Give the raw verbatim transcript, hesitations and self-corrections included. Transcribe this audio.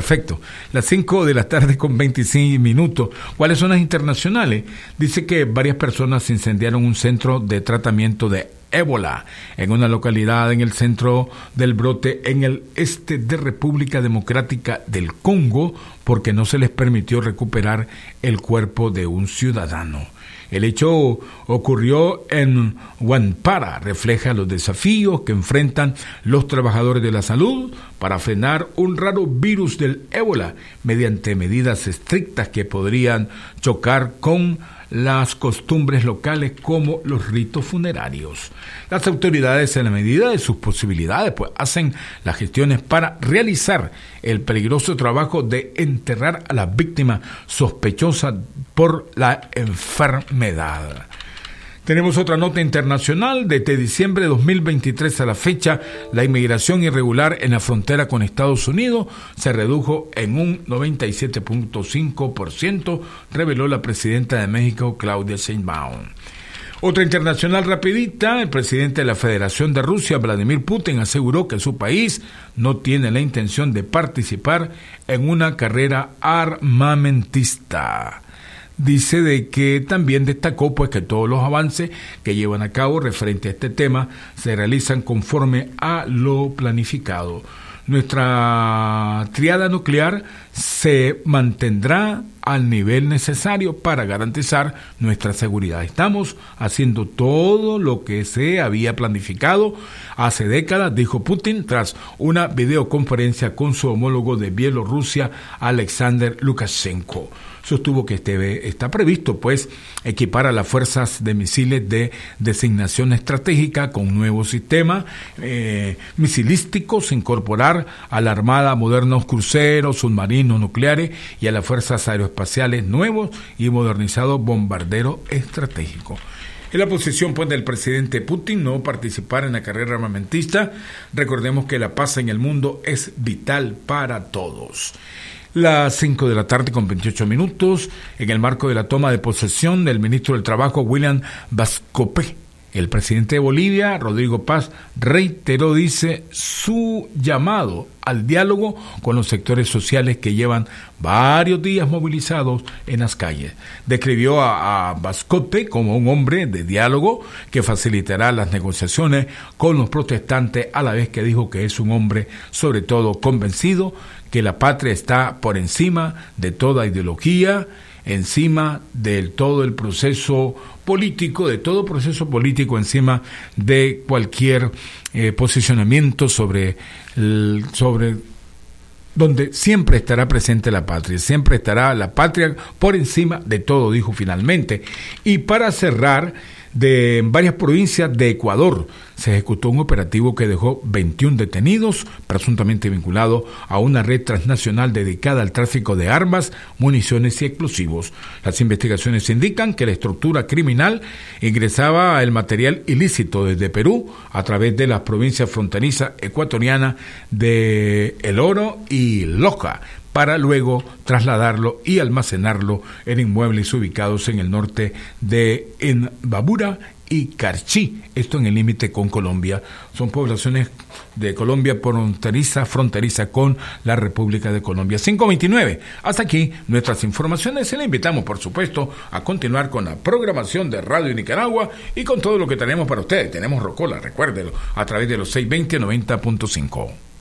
Perfecto. Las cinco de la tarde con veinticinco minutos. ¿Cuáles son las internacionales? Dice que varias personas incendiaron un centro de tratamiento de ébola en una localidad en el centro del brote en el este de República Democrática del Congo porque no se les permitió recuperar el cuerpo de un ciudadano. El hecho ocurrió en Huanpara, refleja los desafíos que enfrentan los trabajadores de la salud para frenar un raro virus del ébola mediante medidas estrictas que podrían chocar con las costumbres locales como los ritos funerarios. Las autoridades, en la medida de sus posibilidades, pues hacen las gestiones para realizar el peligroso trabajo de enterrar a las víctimas sospechosas por la enfermedad. Tenemos otra nota internacional. Desde diciembre de dos mil veintitrés a la fecha, la inmigración irregular en la frontera con Estados Unidos se redujo en un noventa y siete punto cinco por ciento, reveló la presidenta de México, Claudia Sheinbaum. Otra internacional rapidita, el presidente de la Federación de Rusia, Vladimir Putin, aseguró que su país no tiene la intención de participar en una carrera armamentista. Dice de que también destacó pues que todos los avances que llevan a cabo referente a este tema se realizan conforme a lo planificado. Nuestra triada nuclear se mantendrá al nivel necesario para garantizar nuestra seguridad. Estamos haciendo todo lo que se había planificado hace décadas, dijo Putin tras una videoconferencia con su homólogo de Bielorrusia, Alexander Lukashenko. Sostuvo que este, está previsto pues equipar a las fuerzas de misiles de designación estratégica con nuevos sistemas eh, misilísticos, incorporar a la Armada modernos cruceros, submarinos nucleares y a las fuerzas aeroespaciales nuevos y modernizados bombarderos estratégicos. En la posición pues del presidente Putin no participar en la carrera armamentista. Recordemos que la paz en el mundo es vital para todos. Las cinco de la tarde con veintiocho minutos, en el marco de la toma de posesión del ministro del Trabajo, William Vascope, el presidente de Bolivia, Rodrigo Paz, reiteró, dice, su llamado al diálogo con los sectores sociales que llevan varios días movilizados en las calles. Describió a, a Vascope como un hombre de diálogo que facilitará las negociaciones con los protestantes, a la vez que dijo que es un hombre sobre todo convencido que la patria está por encima de toda ideología, encima de todo el proceso político, de todo proceso político, encima de cualquier eh, posicionamiento sobre, el, sobre donde siempre estará presente la patria, siempre estará la patria por encima de todo, dijo finalmente. Y para cerrar, de en varias provincias de Ecuador se ejecutó un operativo que dejó veintiún detenidos, presuntamente vinculados a una red transnacional dedicada al tráfico de armas, municiones y explosivos. Las investigaciones indican que la estructura criminal ingresaba el material ilícito desde Perú a través de las provincias fronterizas ecuatorianas de El Oro y Loja, para luego trasladarlo y almacenarlo en inmuebles ubicados en el norte de Imbabura y Carchi, esto en el límite con Colombia. Son poblaciones de Colombia fronteriza, fronteriza con la República de Colombia. cinco veintinueve. Hasta aquí nuestras informaciones. Se le invitamos, por supuesto, a continuar con la programación de Radio Nicaragua y con todo lo que tenemos para ustedes. Tenemos Rocola, recuérdelo, a través de los seiscientos veinte noventa punto cinco.